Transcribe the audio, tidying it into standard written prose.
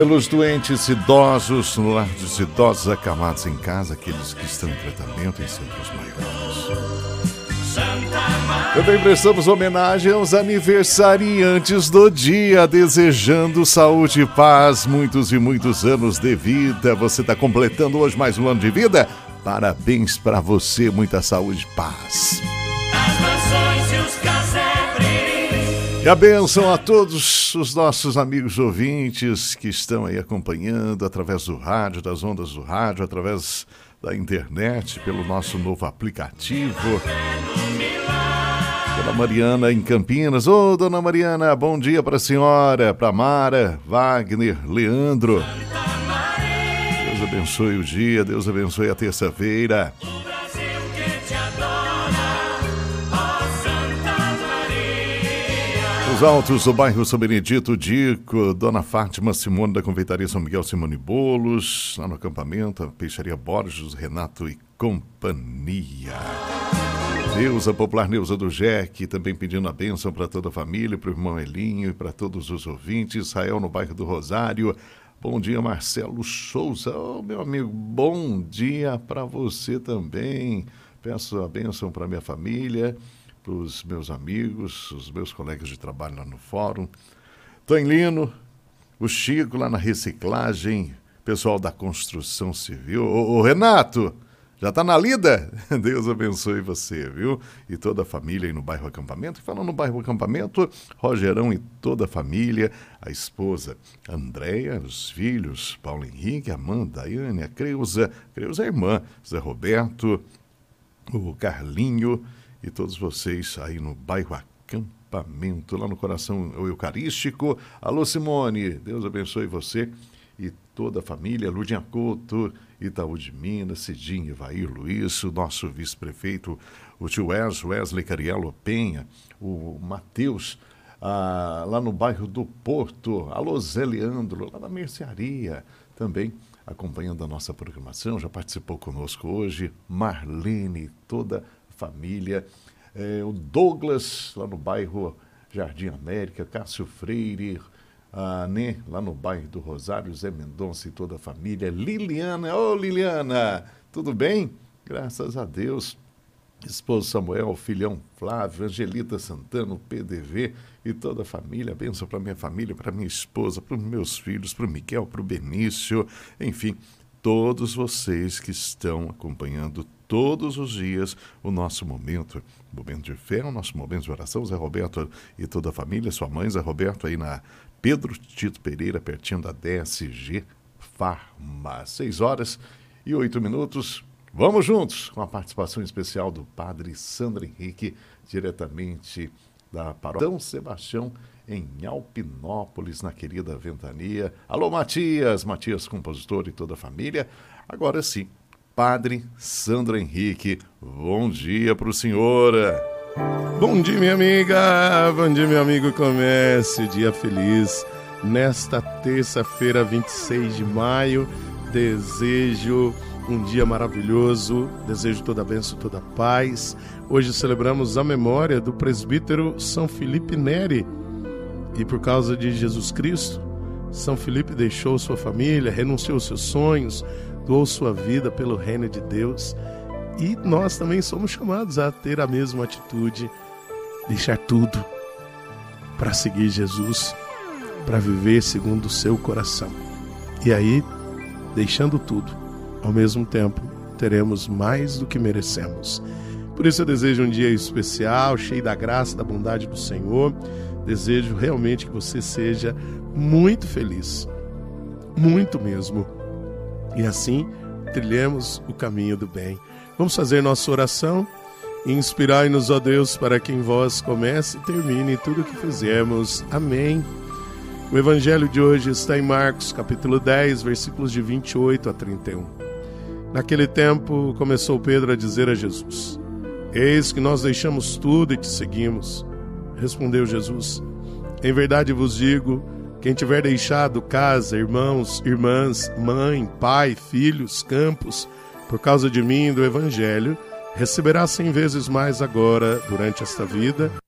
Pelos doentes idosos, no lar dos idosos acamados em casa, aqueles que estão em tratamento em centros maiores. Também prestamos homenagem aos aniversariantes do dia, desejando saúde e paz, muitos e muitos anos de vida. Você está completando hoje mais um ano de vida? Parabéns para você, muita saúde e paz. E a bênção a todos os nossos amigos ouvintes que estão aí acompanhando através do rádio, das ondas do rádio, através da internet, pelo nosso novo aplicativo. Dona Mariana em Campinas. Ô, Dona Mariana, bom dia para a senhora, para Mara, Wagner, Leandro. Deus abençoe o dia, Deus abençoe a terça-feira. Os altos do bairro São Benedito, Dico, Dona Fátima Simone da Confeitaria São Miguel Simone Bolos, lá no acampamento, a Peixaria Borges, Renato e companhia. Neuza Popular, Neuza do Jeque, também pedindo a bênção para toda a família, para o irmão Elinho e para todos os ouvintes. Israel no bairro do Rosário. Bom dia, Marcelo Souza. Oh, meu amigo, bom dia para você também. Peço a bênção para minha família, para os meus amigos, os meus colegas de trabalho lá no fórum. Tonlino, o Chico lá na reciclagem, pessoal da construção civil. Ô Renato, já tá na lida? Deus abençoe você, viu? E toda a família aí no bairro Acampamento. E falando no bairro Acampamento, Rogerão e toda a família, a esposa Andréia, os filhos Paulo Henrique, Amanda, Ayane, a Creuza é irmã, Zé Roberto, o Carlinho e todos vocês aí no bairro Acampamento, lá no coração eucarístico. Alô, Simone, Deus abençoe você e toda a família. Ludinha Couto, Itaú de Minas, Cidinho, Evair, Luiz, o nosso vice-prefeito, o tio Wesley Cariello Penha, o Matheus, lá no bairro do Porto. Alô, Zé Leandro, lá na mercearia, também acompanhando a nossa programação, já participou conosco hoje. Marlene, toda a família, o Douglas, lá no bairro Jardim América, Cássio Freire, lá no bairro do Rosário, Zé Mendonça e toda a família. Liliana, ô Liliana, tudo bem? Graças a Deus. Esposo Samuel, filhão Flávio, Angelita Santana, o PDV e toda a família. Bênção para minha família, para minha esposa, para os meus filhos, para o Miguel, para o Benício, enfim, todos vocês que estão acompanhando todos os dias o nosso momento de fé, o nosso momento de oração. Zé Roberto e toda a família, sua mãe Zé Roberto aí na Pedro Tito Pereira, pertinho da DSG Farma. 6h08. Vamos juntos com a participação especial do Padre Sandro Henrique, diretamente da Paróquia São Sebastião, em Alpinópolis, na querida Ventania. Alô, Matias, compositor e toda a família. Agora sim, Padre Sandro Henrique, bom dia para o senhor. Bom dia, minha amiga, bom dia, meu amigo. Comece dia feliz nesta terça-feira, 26 de maio. Desejo um dia maravilhoso, desejo toda a bênção, toda a paz. Hoje celebramos a memória do presbítero São Felipe Neri. E por causa de Jesus Cristo, São Felipe deixou sua família, renunciou aos seus sonhos, doou sua vida pelo reino de Deus. E nós também somos chamados a ter a mesma atitude, deixar tudo para seguir Jesus, para viver segundo o seu coração. E aí, deixando tudo, ao mesmo tempo, teremos mais do que merecemos. Por isso eu desejo um dia especial, cheio da graça, da bondade do Senhor. Desejo realmente que você seja muito feliz, muito mesmo. E assim, trilhemos o caminho do bem. Vamos fazer nossa oração. Inspirai-nos, ó Deus, para que em vós comece e termine tudo o que fizermos. Amém. O evangelho de hoje está em Marcos, capítulo 10, versículos de 28 a 31. Naquele tempo, começou Pedro a dizer a Jesus: Eis que nós deixamos tudo e te seguimos. Respondeu Jesus: Em verdade vos digo, quem tiver deixado casa, irmãos, irmãs, mãe, pai, filhos, campos, por causa de mim e do evangelho, receberá 100 vezes mais agora, durante esta vida,